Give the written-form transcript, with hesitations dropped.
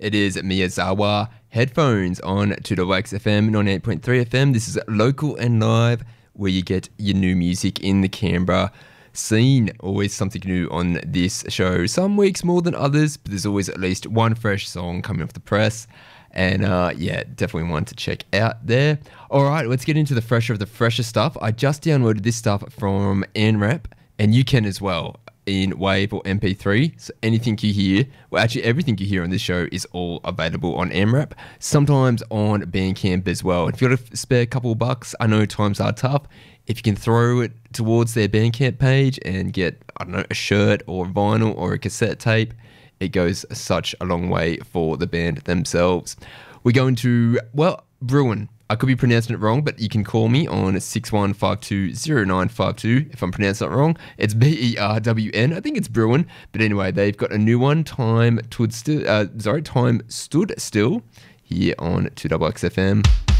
It is Miyazawa headphones on 2XFM 98.3 FM. This is local and live, where you get your new music in the Canberra scene. Always something new on this show. Some weeks more than others, but there's always at least one fresh song coming off the press. And yeah, definitely one to check out there. All right, let's get into the fresher of the fresher stuff. I just downloaded this stuff from NREP, and you can as well, in WAV or MP3. So anything you hear, well, actually everything you hear on this show is all available on MRAP, sometimes on Bandcamp as well. If you've got a spare couple of bucks, I know times are tough. If you can throw it towards their Bandcamp page and get, I don't know, a shirt or vinyl or a cassette tape, it goes such a long way for the band themselves. We're going to, well, Bruin. I could be pronouncing it wrong, but you can call me on 61520952 if I'm pronouncing it wrong. It's Berwn. I think it's Bruin. But anyway, they've got a new one, Time Stood Still, here on 2XXFM.